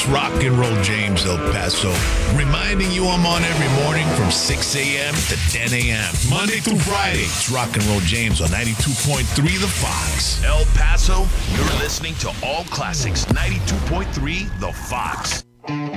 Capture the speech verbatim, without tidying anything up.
It's Rock and Roll James El Paso, reminding you I'm on every morning from six a.m. to ten a.m. Monday through Friday. It's Rock and Roll James on ninety-two point three The Fox. El Paso, you're listening to All Classics ninety-two point three The Fox.